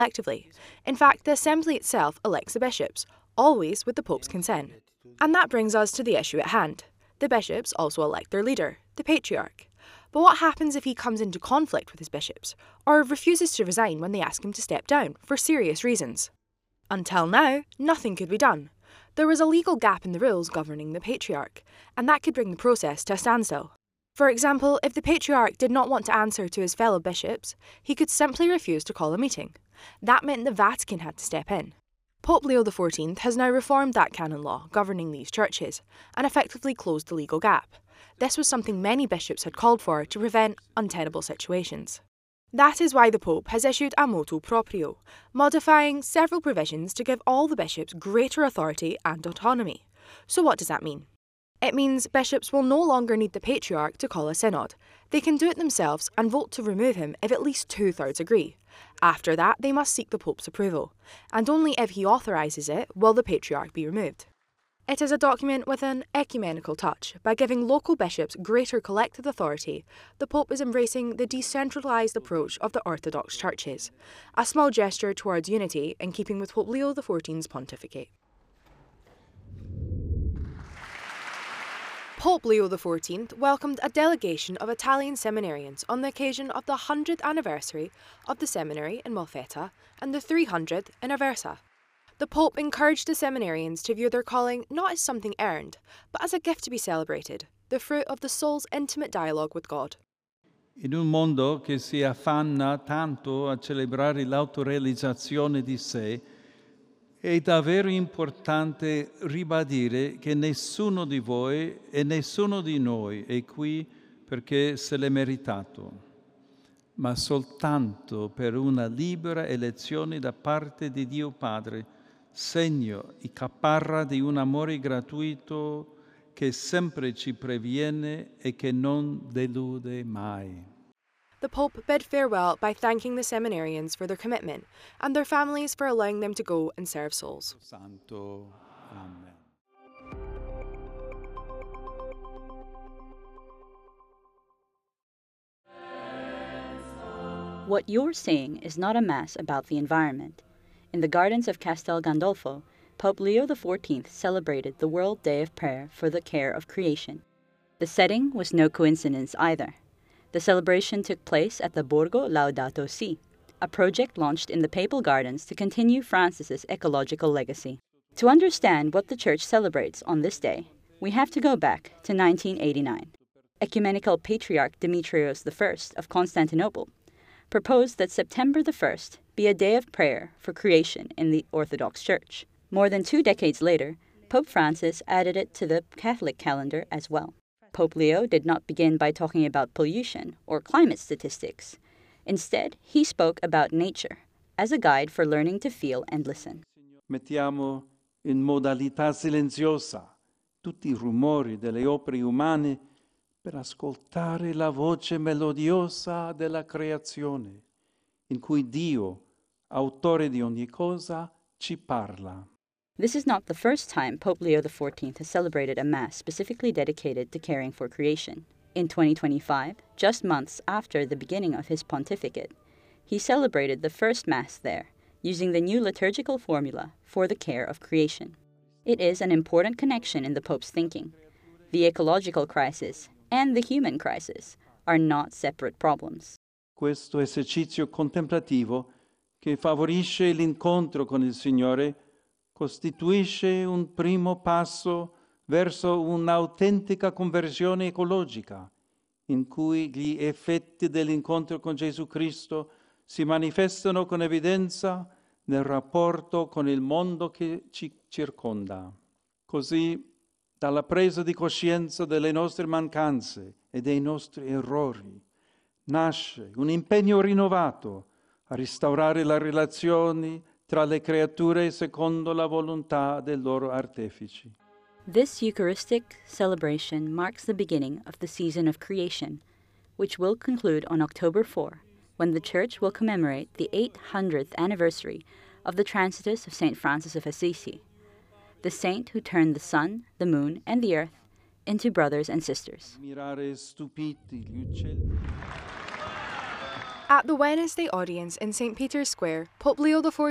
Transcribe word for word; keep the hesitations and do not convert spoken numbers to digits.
Collectively. In fact, the Assembly itself elects the bishops, always with the Pope's consent. And that brings us to the issue at hand. The bishops also elect their leader, the Patriarch. But what happens if he comes into conflict with his bishops, or refuses to resign when they ask him to step down for serious reasons? Until now, nothing could be done. There was a legal gap in the rules governing the Patriarch, and that could bring the process to a standstill. For example, if the Patriarch did not want to answer to his fellow bishops, he could simply refuse to call a meeting. That meant the Vatican had to step in. Pope Leo the fourteenth has now reformed that canon law governing these churches, and effectively closed the legal gap. This was something many bishops had called for to prevent untenable situations. That is why the Pope has issued a motu proprio, modifying several provisions to give all the bishops greater authority and autonomy. So what does that mean? It means bishops will no longer need the Patriarch to call a synod. They can do it themselves and vote to remove him if at least two-thirds agree. After that, they must seek the Pope's approval, and only if he authorises it will the Patriarch be removed. It is a document with an ecumenical touch. By giving local bishops greater collective authority, the Pope is embracing the decentralised approach of the Orthodox churches, a small gesture towards unity in keeping with Pope Leo the fourteenth's pontificate. Pope Leo the fourteenth welcomed a delegation of Italian seminarians on the occasion of the one hundredth anniversary of the seminary in Molfetta and the three hundredth in Aversa. The Pope encouraged the seminarians to view their calling not as something earned, but as a gift to be celebrated, the fruit of the soul's intimate dialogue with God. In un mondo che si affanna tanto a celebrare l'autorealizzazione di sé, è davvero importante ribadire che nessuno di voi e nessuno di noi è qui perché se l'è meritato, ma soltanto per una libera elezione da parte di Dio Padre, segno e caparra di un amore gratuito che sempre ci previene e che non delude mai. The Pope bid farewell by thanking the seminarians for their commitment and their families for allowing them to go and serve souls. Santo. Amen. What you're seeing is not a mass about the environment. In the gardens of Castel Gandolfo, Pope Leo the fourteenth celebrated the World Day of Prayer for the Care of Creation. The setting was no coincidence either. The celebration took place at the Borgo Laudato Si, a project launched in the Papal Gardens to continue Francis's ecological legacy. To understand what the Church celebrates on this day, we have to go back to nineteen eighty-nine. Ecumenical Patriarch Demetrios the First of Constantinople proposed that September the first be a day of prayer for creation in the Orthodox Church. More than two decades later, Pope Francis added it to the Catholic calendar as well. Pope Leo did not begin by talking about pollution or climate statistics. Instead, he spoke about nature as a guide for learning to feel and listen. Mettiamo in modalità silenziosa tutti i rumori delle opere umane per ascoltare la voce melodiosa della creazione, in cui Dio, autore di ogni cosa, ci parla. This is not the first time Pope Leo the fourteenth has celebrated a Mass specifically dedicated to caring for creation. In twenty twenty-five, just months after the beginning of his pontificate, he celebrated the first Mass there, using the new liturgical formula for the care of creation. It is an important connection in the Pope's thinking. The ecological crisis and the human crisis are not separate problems. Questo esercizio contemplativo, che favorisce l'incontro con il Signore, costituisce un primo passo verso un'autentica conversione ecologica, in cui gli effetti dell'incontro con Gesù Cristo si manifestano con evidenza nel rapporto con il mondo che ci circonda. Così, dalla presa di coscienza delle nostre mancanze e dei nostri errori, nasce un impegno rinnovato a restaurare le relazioni tra le creature secondo la volontà dei loro artefici. This Eucharistic celebration marks the beginning of the season of creation, which will conclude on October fourth, when the Church will commemorate the eight hundredth anniversary of the Transitus of Saint Francis of Assisi, the saint who turned the sun, the moon, and the earth into brothers and sisters. At the Wednesday audience in Saint Peter's Square, Pope Leo the